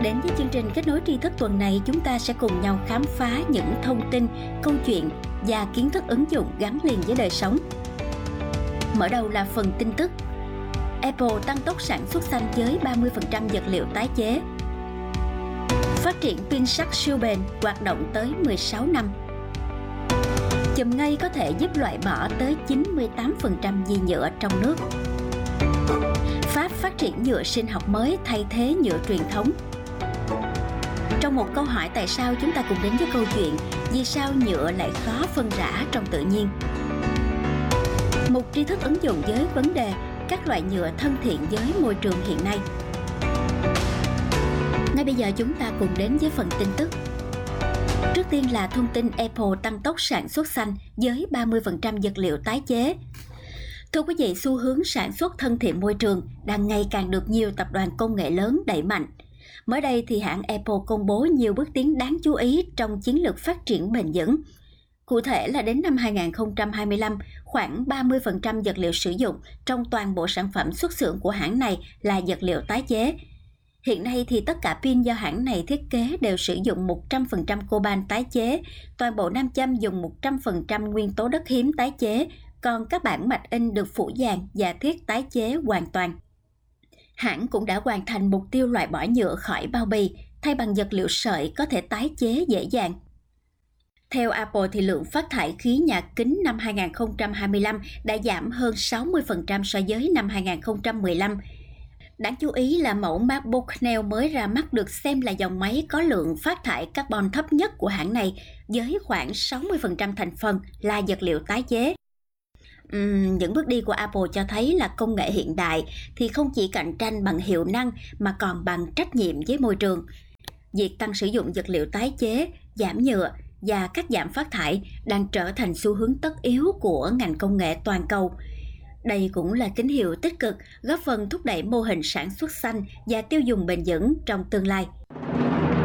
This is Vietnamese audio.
Đến với chương trình Kết nối tri thức tuần này, chúng ta sẽ cùng nhau khám phá những thông tin, câu chuyện và kiến thức ứng dụng gắn liền với đời sống. Mở đầu là phần tin tức. Apple tăng tốc sản xuất xanh với 30% vật liệu tái chế. Phát triển pin sắt siêu bền, hoạt động tới 16 năm. Chùm ngây có thể giúp loại bỏ tới 98% vi nhựa trong nước. Pháp phát triển nhựa sinh học mới thay thế nhựa truyền thống. Trong một câu hỏi tại sao, chúng ta cùng đến với câu chuyện vì sao nhựa lại khó phân rã trong tự nhiên. Một tri thức ứng dụng với vấn đề các loại nhựa thân thiện với môi trường hiện nay. Ngay bây giờ chúng ta cùng đến với phần tin tức. Trước tiên là thông tin Apple tăng tốc sản xuất xanh với 30% vật liệu tái chế. Thưa quý vị, xu hướng sản xuất thân thiện môi trường đang ngày càng được nhiều tập đoàn công nghệ lớn đẩy mạnh. Mới đây thì hãng Apple công bố nhiều bước tiến đáng chú ý trong chiến lược phát triển bền vững. Cụ thể là đến năm 2025, khoảng 30% vật liệu sử dụng trong toàn bộ sản phẩm xuất xưởng của hãng này là vật liệu tái chế. Hiện nay thì tất cả pin do hãng này thiết kế đều sử dụng 100% coban tái chế, toàn bộ nam châm dùng 100% nguyên tố đất hiếm tái chế, còn các bản mạch in được phủ dàn và thiết tái chế hoàn toàn. Hãng cũng đã hoàn thành mục tiêu loại bỏ nhựa khỏi bao bì, thay bằng vật liệu sợi có thể tái chế dễ dàng. Theo Apple thì lượng phát thải khí nhà kính năm 2025 đã giảm hơn 60% so với năm 2015. Đáng chú ý là mẫu MacBook Neo mới ra mắt được xem là dòng máy có lượng phát thải carbon thấp nhất của hãng này, với khoảng 60% thành phần là vật liệu tái chế. Những bước đi của Apple cho thấy là công nghệ hiện đại thì không chỉ cạnh tranh bằng hiệu năng mà còn bằng trách nhiệm với môi trường. Việc tăng sử dụng vật liệu tái chế, giảm nhựa và cắt giảm phát thải đang trở thành xu hướng tất yếu của ngành công nghệ toàn cầu. Đây cũng là tín hiệu tích cực góp phần thúc đẩy mô hình sản xuất xanh và tiêu dùng bền vững trong tương lai.